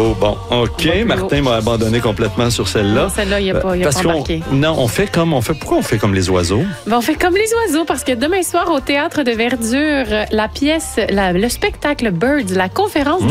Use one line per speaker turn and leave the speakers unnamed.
haut. Bon, OK. Martin m'a abandonné complètement sur celle-là.
Non, celle-là, il n'a pas embarqué.
Non, pourquoi on fait comme les oiseaux?
Ben, on fait comme les oiseaux parce que demain soir, au Théâtre de Verdure, la pièce, le spectacle Birds, la conférence